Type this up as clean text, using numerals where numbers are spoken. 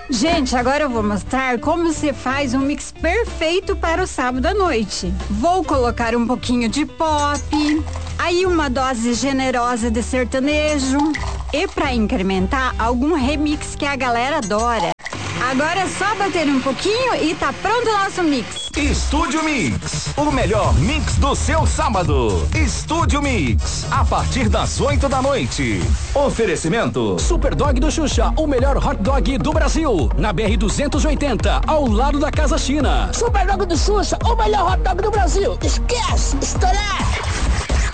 Gente, agora eu vou mostrar como se faz um mix perfeito para o sábado à noite. Vou colocar um pouquinho de pop, aí uma dose generosa de sertanejo e para incrementar, algum remix que a galera adora. Agora é só bater um pouquinho e tá pronto o nosso mix. Estúdio Mix, o melhor mix do seu sábado. Estúdio Mix, a partir das 8 da noite. Oferecimento Super Dog do Xuxa, o melhor hot dog do Brasil. Na BR-280, ao lado da Casa China. Super Dog do Xuxa, o melhor hot dog do Brasil. Esquece, estourar.